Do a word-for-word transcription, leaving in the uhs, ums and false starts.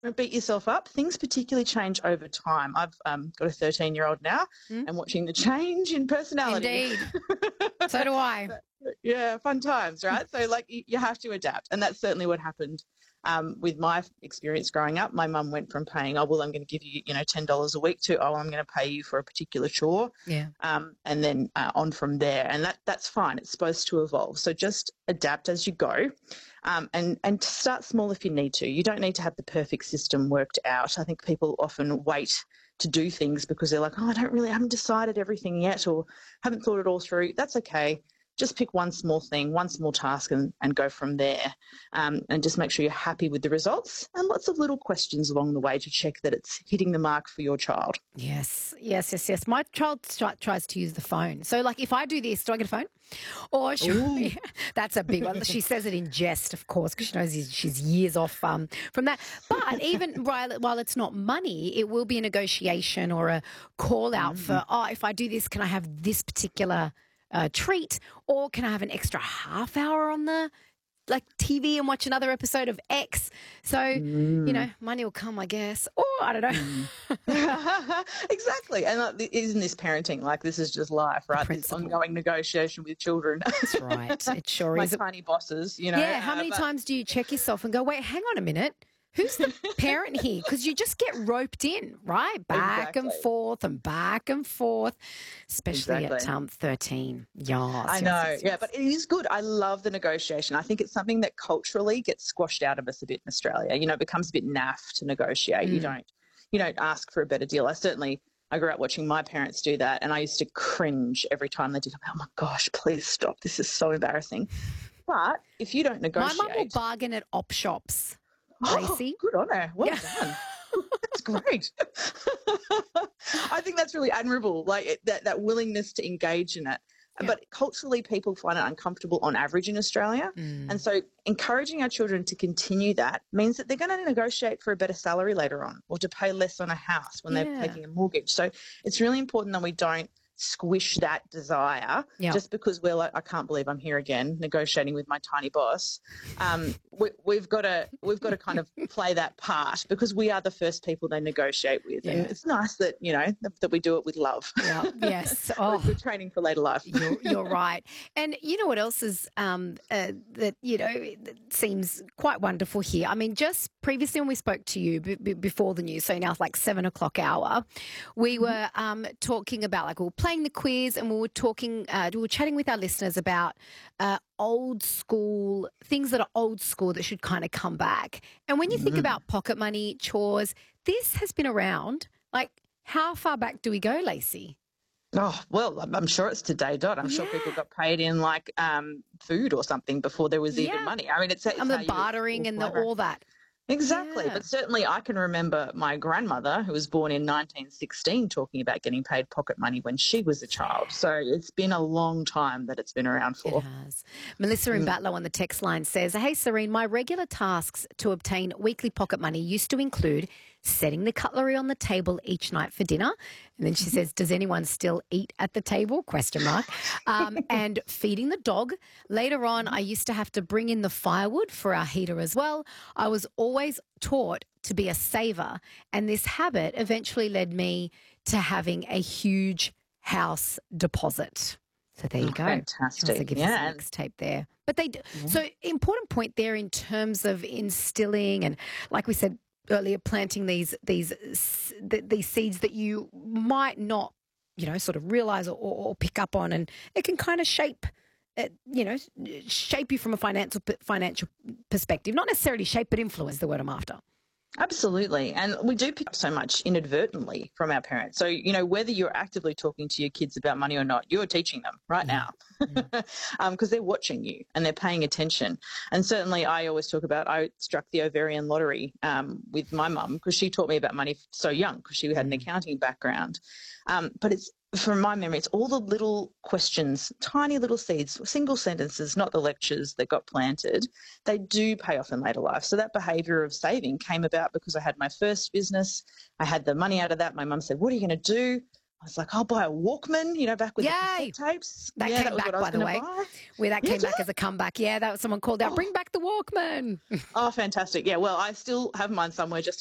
Don't beat yourself up. Things particularly change over time. I've um, got a thirteen-year-old now Mm. and watching the change in personality. Indeed. So do I. Yeah, fun times, right? So, like, you, you have to adapt. And that's certainly what happened um, with my experience growing up. My mum went from paying, oh, well, I'm going to give you, you know, ten dollars a week to, oh, I'm going to pay you for a particular chore. Yeah. Um, and then uh, on from there. And that that's fine. It's supposed to evolve. So just adapt as you go. Um, and, and start small if you need to. You don't need to have the perfect system worked out. I think people often wait to do things because they're like, oh, I don't really, I haven't decided everything yet or haven't thought it all through. That's okay. Just pick one small thing, one small task and, and go from there. Um, and just make sure you're happy with the results and lots of little questions along the way to check that it's hitting the mark for your child. Yes, yes, yes, yes. My child try, tries to use the phone. So, like, if I do this, do I get a phone? Or she, that's a big one. She says it in jest, of course, because she knows she's years off um, from that. But even while, while it's not money, it will be a negotiation or a call out mm-hmm. for, oh, if I do this, can I have this particular uh, treat? Or can I have an extra half hour on the like T V and watch another episode of X? So, mm. you know, money will come, I guess. Or I don't know. Mm. Exactly. And uh, isn't this parenting? Like, this is just life, right? This ongoing negotiation with children. That's right. It sure My is. My tiny bosses, you know. Yeah. How many uh, but... times do you check yourself and go, wait, hang on a minute. Who's the parent here? Because you just get roped in, right? Back exactly. and forth and back and forth, especially exactly. at um, thirteen. Yes, I yes, know, yes, yeah, yes. but it is good. I love the negotiation. I think it's something that culturally gets squashed out of us a bit in Australia. You know, it becomes a bit naff to negotiate. Mm. You don't, you don't ask for a better deal. I certainly, I grew up watching my parents do that, and I used to cringe every time they did. Oh my gosh, please stop! This is so embarrassing. But if you don't negotiate, my mum will bargain at op shops. Lacey. Oh, good on her. Well yeah. done. That's great. I think that's really admirable, like it, that, that willingness to engage in it. Yeah. But culturally, people find it uncomfortable on average in Australia. Mm. And so encouraging our children to continue that means that they're going to negotiate for a better salary later on or to pay less on a house when yeah. they're taking a mortgage. So it's really important that we don't squish that desire yep. just because we're like, I can't believe I'm here again negotiating with my tiny boss. Um, we, we've got to we've got to kind of play that part because we are the first people they negotiate with, yeah. and it's nice that you know that, that we do it with love. Yeah. Yes, oh, good training for later life. You're, you're right, and you know what else is um, uh, that you know that seems quite wonderful here. I mean, just previously when we spoke to you b- b- before the news, so now it's like seven o'clock hour, we mm-hmm. were um, talking about like we were playing the quiz and we were talking, uh, we were chatting with our listeners about uh, old school, things that are old school that should kind of come back. And when you mm. think about pocket money, chores, this has been around. Like, how far back do we go, Lacey? Oh, well, I'm sure it's today dot. I'm yeah. sure people got paid in like um, food or something before there was even yeah. money. I mean, it's, it's and the bartering and the, all that. Exactly. Yeah. But certainly I can remember my grandmother, who was born in nineteen sixteen, talking about getting paid pocket money when she was a child. So it's been a long time that it's been around for. It has. Melissa in mm. Batlow on the text line says, hey, Serene, my regular tasks to obtain weekly pocket money used to include setting the cutlery on the table each night for dinner. And then she says, does anyone still eat at the table? Question mark. Um, and feeding the dog. Later on, I used to have to bring in the firewood for our heater as well. I was always taught to be a saver. And this habit eventually led me to having a huge house deposit. So there you oh, go. Fantastic. Give yeah. us tape there. But they yeah. so important point there in terms of instilling and like we said earlier, planting these these these seeds that you might not, you know, sort of realize or, or pick up on, and it can kind of shape, it, you know, shape you from a financial financial perspective. Not necessarily shape, but influence. The word I'm after. Absolutely. And we do pick up so much inadvertently from our parents. So, you know, whether you're actively talking to your kids about money or not, you're teaching them right now because mm. um, they're watching you and they're paying attention. And certainly I always talk about, I struck the ovarian lottery um, with my mum because she taught me about money so young because she had an accounting background. Um, but it's, from my memory, it's all the little questions, tiny little seeds, single sentences, not the lectures that got planted. They do pay off in later life. So that behaviour of saving came about because I had my first business. I had the money out of that. My mum said, what are you going to do? I was like, I'll buy a Walkman, you know, back with Yay! the tapes. That yeah, came that back, by the way. Buy. Where that yeah, came back as a comeback. Yeah, that was someone called out, oh. bring back the Walkman. Oh, fantastic. Yeah, well, I still have mine somewhere just